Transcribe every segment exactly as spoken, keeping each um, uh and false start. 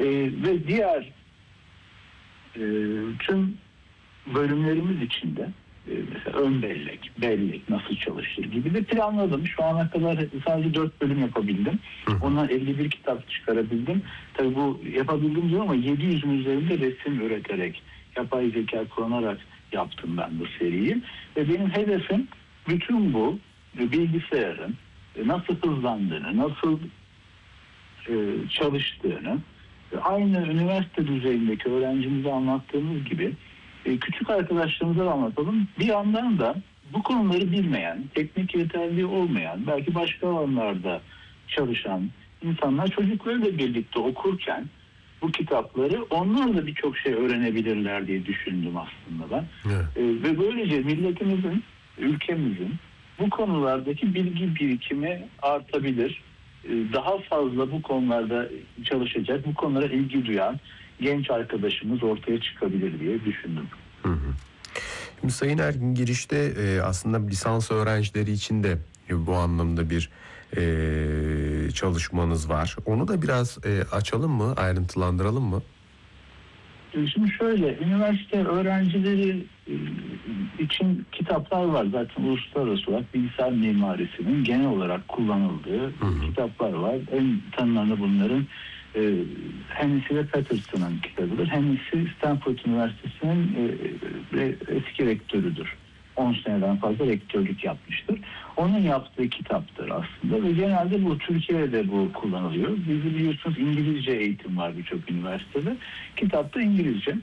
E, ve diğer e, tüm bölümlerimiz içinde e, mesela ön bellek, bellek nasıl çalışır gibi de planladım. Şu ana kadar sadece dört bölüm yapabildim. Ondan elli bir kitap çıkarabildim. Tabii bu yapabildim diyor ama yedi yüzün üzerinde resim üreterek, yapay zeka kullanarak yaptım ben bu seriyi. Ve benim hedefim bütün bu e, bilgisayarın e, nasıl hızlandığını, nasıl e, çalıştığını, e, aynı üniversite düzeyindeki öğrencimize anlattığımız gibi e, küçük arkadaşlarımıza da anlatalım. Bir yandan da bu konuları bilmeyen, teknik yeterliği olmayan, belki başka alanlarda çalışan insanlar çocuklarıyla birlikte okurken bu kitapları onlar da birçok şey öğrenebilirler diye düşündüm aslında ben. Evet. E, ve böylece milletimizin, ülkemizin bu konulardaki bilgi birikimi artabilir. E, daha fazla bu konularda çalışacak, bu konulara ilgi duyan genç arkadaşımız ortaya çıkabilir diye düşündüm. Hı hı. Şimdi Sayın Ergin, girişte e, aslında lisans öğrencileri için de e, bu anlamda bir e, çalışmanız var. Onu da biraz e, açalım mı, ayrıntılandıralım mı? Şimdi şöyle, üniversite öğrencileri için kitaplar var. Zaten uluslararası olarak bilgisayar mimarisinin genel olarak kullanıldığı hı hı. kitaplar var. En tanınan bunların e, Hennessy ve Patterson'ın kitabıdır. Hennessy Stanford Üniversitesi'nin e, eski rektörüdür. on seneden fazla rektörlük yapmıştır. Onun yaptığı kitaptır aslında ve genelde bu Türkiye'de bu kullanılıyor. Biz biliyorsunuz İngilizce eğitim var birçok üniversitede. Kitap da İngilizce.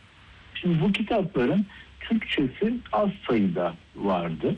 Şimdi bu kitapların Türkçesi az sayıda vardı.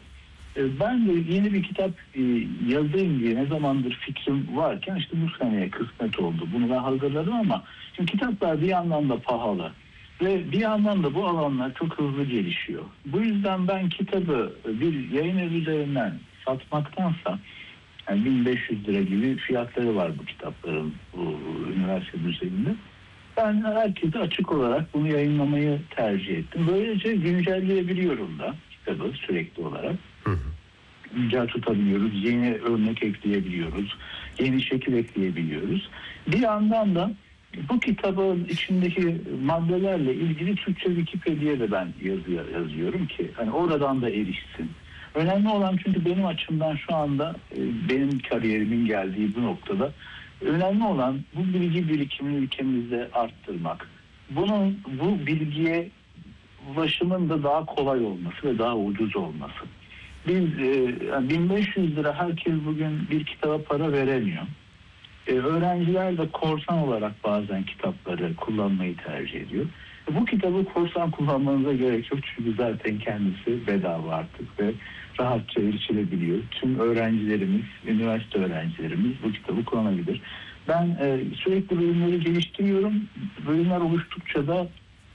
Ben de yeni bir kitap yazayım diye ne zamandır fikrim varken işte bu seneye kısmet oldu. Bunu ben hazırladım ama şimdi kitaplar bir yandan da pahalı. Ve bir yandan da bu alanlar çok hızlı gelişiyor. Bu yüzden ben kitabı bir yayın evi üzerinden satmaktansa, yani bin beş yüz lira gibi fiyatları var bu kitapların bu üniversite düzeyinde. Ben herkese açık olarak bunu yayınlamayı tercih ettim. Böylece güncelleyebiliyorum da kitabı sürekli olarak. Hı hı. Güncel tutabiliyoruz, yeni örnek ekleyebiliyoruz, yeni şekil ekleyebiliyoruz. Bir yandan da bu kitabın içindeki maddelerle ilgili Türkçe Wikipedia'ya da ben yazı yazıyorum ki hani oradan da erişsin. Önemli olan, çünkü benim açımdan şu anda benim kariyerimin geldiği bu noktada önemli olan bu bilgi birikimini ülkemizde arttırmak. Bunun, bu bilgiye ulaşımın da daha kolay olması ve daha ucuz olması. Biz e, bin beş yüz lira herkes bugün bir kitaba para veremiyor. Ee, öğrenciler de korsan olarak bazen kitapları kullanmayı tercih ediyor. Bu kitabı korsan kullanmanıza gerek yok çünkü zaten kendisi bedava artık ve rahatça erişilebiliyor. Tüm öğrencilerimiz, üniversite öğrencilerimiz bu kitabı kullanabilir. Ben e, sürekli bölümleri geliştiriyorum. Bölümler oluştukça da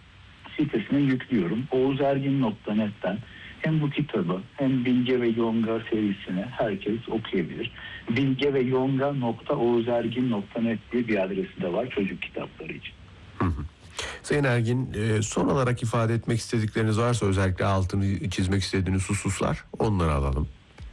sitesine yüklüyorum. oğuz ergin nokta net'ten hem bu kitabı hem Bilge ve Yonga serisini herkes okuyabilir. bilge ve yonga nokta oğuz ergin nokta net diye bir adresi de var çocuk kitapları için. Hı hı. Sayın Ergin, son olarak ifade etmek istedikleriniz varsa, özellikle altını çizmek istediğiniz hususlar, onları alalım.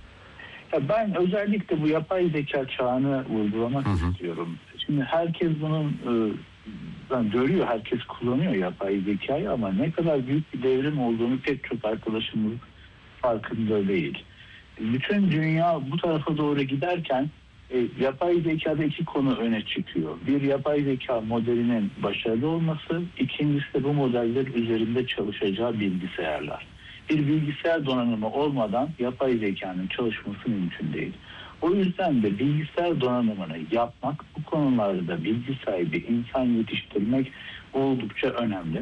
Ya ben özellikle bu yapay zeka çağını vurgulamak hı hı. istiyorum. Şimdi herkes bunun yani görüyor, herkes kullanıyor yapay zekayı ama ne kadar büyük bir devrim olduğunu pek çok arkadaşımız farkında değil. Bütün dünya bu tarafa doğru giderken e, yapay zekada iki konu öne çıkıyor. Bir, yapay zeka modelinin başarılı olması, ikincisi de bu modeller üzerinde çalışacağı bilgisayarlar. Bir bilgisayar donanımı olmadan yapay zekanın çalışması mümkün değil. O yüzden de bilgisayar donanımını yapmak, bu konularda bilgi sahibi insan yetiştirmek oldukça önemli.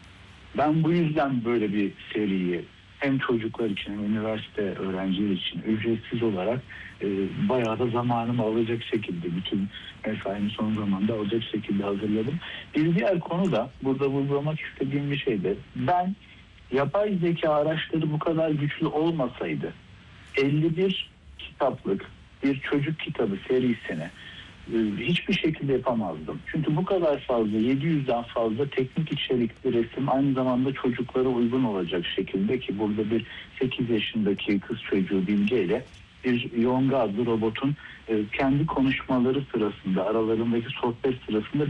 Ben bu yüzden böyle bir seriyi hem çocuklar için hem üniversite öğrencileri için ücretsiz olarak e, bayağı da zamanımı alacak şekilde, bütün mesaimi son zamanda alacak şekilde hazırladım. Bir diğer konu da burada vurgulamak istediğim bir şey de, ben yapay zeka araçları bu kadar güçlü olmasaydı elli bir kitaplık bir çocuk kitabı serisini hiçbir şekilde yapamazdım. Çünkü bu kadar fazla, yedi yüzden fazla teknik içerikli resim aynı zamanda çocuklara uygun olacak şekilde, ki burada bir sekiz yaşındaki kız çocuğu Bilge ile bir Yonga adlı robotun kendi konuşmaları sırasında, aralarındaki sohbet sırasında